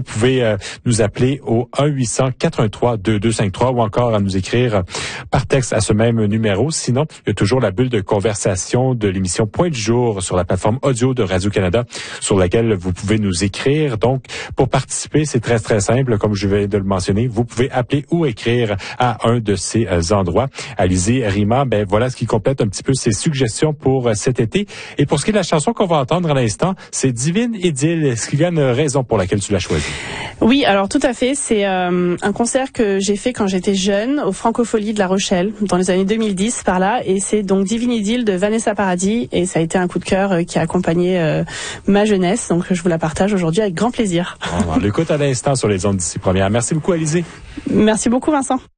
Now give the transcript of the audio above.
pouvez nous appeler au 1-800-413-2253 ou encore à nous écrire par texte à ce même numéro. Sinon, il y a toujours la bulle de conversation de l'émission Point du jour sur la plateforme audio de Radio-Canada sur laquelle vous pouvez nous écrire. Donc, pour participer, c'est très, très simple. Comme je viens de le mentionner, vous pouvez appeler ou écrire à un de ces endroits. Alizée Rima, voilà ce qui complète un petit peu ses suggestions pour cet été. Et pour ce qui est de la chanson qu'on va entendre à l'instant, c'est Divine Idylle. Est-ce qu'il y a une raison pour laquelle tu l'as choisie? Oui, alors tout à fait. C'est un concert que j'ai fait quand j'étais jeune au Francofolie de La Rochelle, dans les années 2010 par là. Et c'est donc Divine Idylle de Vanessa Paradis. Et ça a été un coup de cœur qui a accompagné ma jeunesse. Donc je vous la partage aujourd'hui avec grand plaisir. On l'écoute à l'instant sur les ondes d'ici première. Merci beaucoup, Alizée. Merci beaucoup, Vincent.